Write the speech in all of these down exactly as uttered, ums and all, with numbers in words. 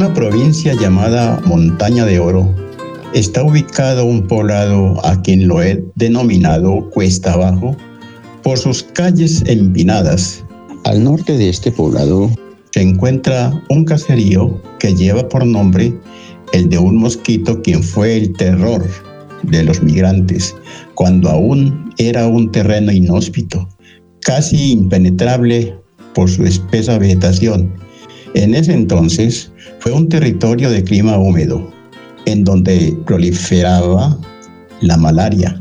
una provincia llamada Montaña de Oro, está ubicado un poblado a quien lo he denominado Cuesta Abajo por sus calles empinadas. Al norte de este poblado se encuentra un caserío que lleva por nombre el de un mosquito quien fue el terror de los migrantes cuando aún era un terreno inhóspito, casi impenetrable por su espesa vegetación. En ese entonces fue un territorio de clima húmedo, en donde proliferaba la malaria.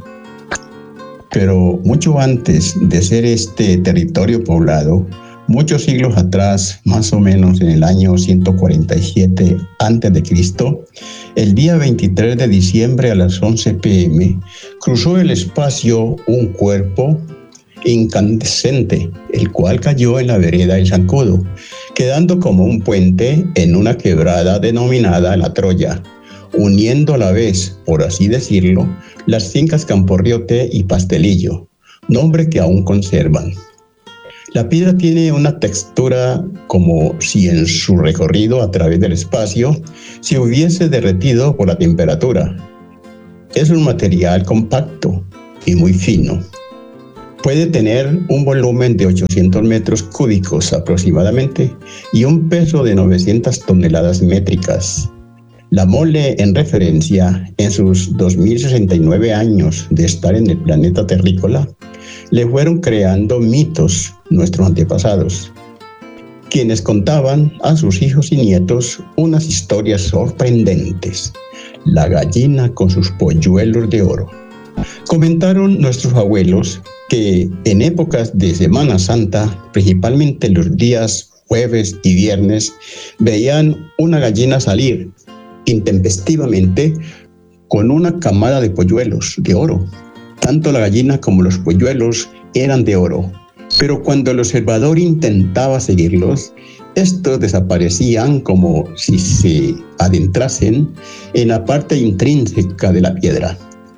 Pero mucho antes de ser este territorio poblado, muchos siglos atrás, más o menos en el año ciento cuarenta y siete antes de Cristo, el día veintitrés de diciembre a las once pe eme, cruzó el espacio un cuerpo incandescente, el cual cayó en la vereda del Zancudo, quedando como un puente en una quebrada denominada La Troya, uniendo a la vez, por así decirlo, las fincas Camporriote y Pastelillo, nombre que aún conservan. La piedra tiene una textura como si en su recorrido a través del espacio se hubiese derretido por la temperatura. Es un material compacto y muy fino. Puede tener un volumen de ochocientos metros cúbicos aproximadamente y un peso de novecientas toneladas métricas. La mole, en referencia, en sus dos mil sesenta y nueve años de estar en el planeta terrícola, le fueron creando mitos nuestros antepasados, quienes contaban a sus hijos y nietos unas historias sorprendentes. La gallina con sus polluelos de oro. Comentaron nuestros abuelos que en épocas de Semana Santa, principalmente los días jueves y viernes, veían una gallina salir intempestivamente con una camada de polluelos de oro. Tanto la gallina como los polluelos eran de oro, pero cuando el observador intentaba seguirlos, estos desaparecían como si se adentrasen en la parte intrínseca de la piedra.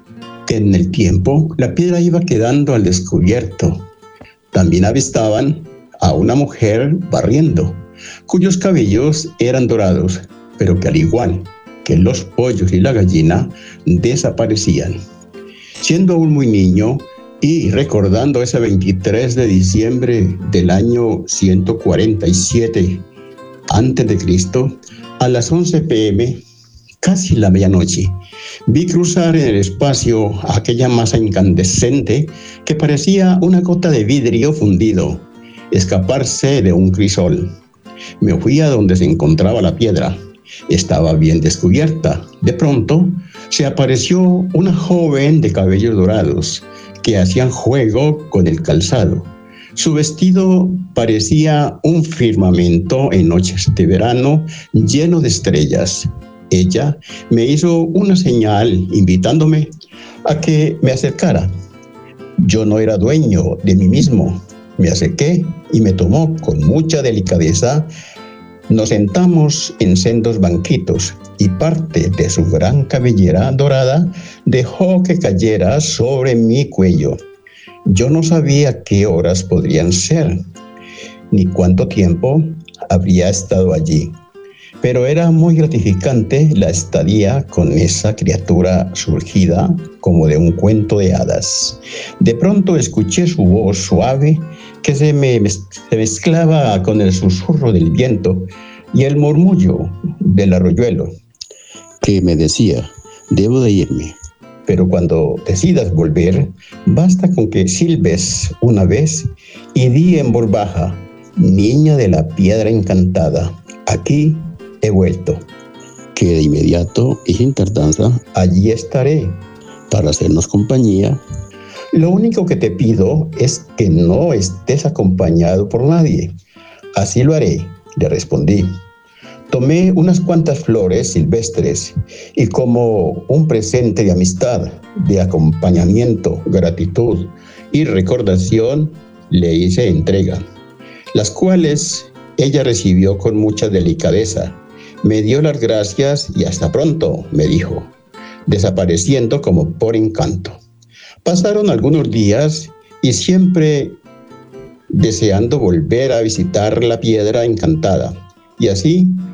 En el tiempo, la piedra iba quedando al descubierto. También avistaban a una mujer barriendo, cuyos cabellos eran dorados, pero que al igual que los pollos y la gallina, desaparecían. Siendo aún muy niño y recordando ese veintitrés de diciembre del año ciento cuarenta y siete antes de Cristo, a las once pe eme, casi la medianoche, vi cruzar en el espacio aquella masa incandescente que parecía una gota de vidrio fundido, escaparse de un crisol. Me fui a donde se encontraba la piedra. Estaba bien descubierta. De pronto, se apareció una joven de cabellos dorados que hacían juego con el calzado. Su vestido parecía un firmamento en noches de verano lleno de estrellas. Ella me hizo una señal invitándome a que me acercara. Yo no era dueño de mí mismo. Me acerqué y me tomó con mucha delicadeza. Nos sentamos en sendos banquitos y parte de su gran cabellera dorada dejó que cayera sobre mi cuello. Yo no sabía qué horas podrían ser, ni cuánto tiempo habría estado allí, pero era muy gratificante la estadía con esa criatura surgida como de un cuento de hadas. De pronto escuché su voz suave que se, me, se mezclaba con el susurro del viento y el murmullo del arroyuelo, que me decía: debo de irme, pero cuando decidas volver, basta con que silbes una vez y di en voz baja: niña de la piedra encantada, aquí he vuelto. Que de inmediato y sin tardanza allí estaré para hacernos compañía. Lo único que te pido es que no estés acompañado por nadie. Así lo haré, le respondí. Tomé unas cuantas flores silvestres y como un presente de amistad, de acompañamiento, gratitud y recordación, le hice entrega, las cuales ella recibió con mucha delicadeza. Me dio las gracias y hasta pronto, me dijo, desapareciendo como por encanto. Pasaron algunos días y siempre deseando volver a visitar la piedra encantada. Y así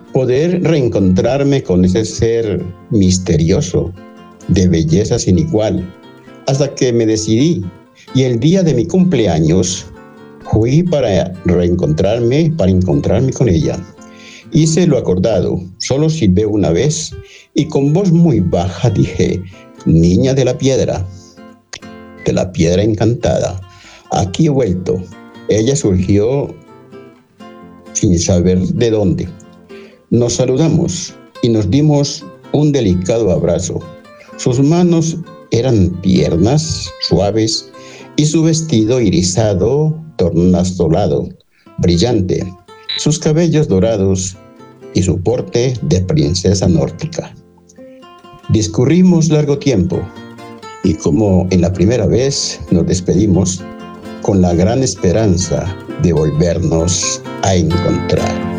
poder reencontrarme con ese ser misterioso, de belleza sin igual, hasta que me decidí y el día de mi cumpleaños fui para reencontrarme, para encontrarme con ella. Hice lo acordado, solo silbé una vez y con voz muy baja dije: niña de la piedra, de la piedra encantada, aquí he vuelto. Ella surgió sin saber de dónde. Nos saludamos y nos dimos un delicado abrazo. Sus manos eran tiernas, suaves, y su vestido irisado, tornasolado, brillante, sus cabellos dorados y su porte de princesa nórdica. Discurrimos largo tiempo y como en la primera vez nos despedimos con la gran esperanza de volvernos a encontrar.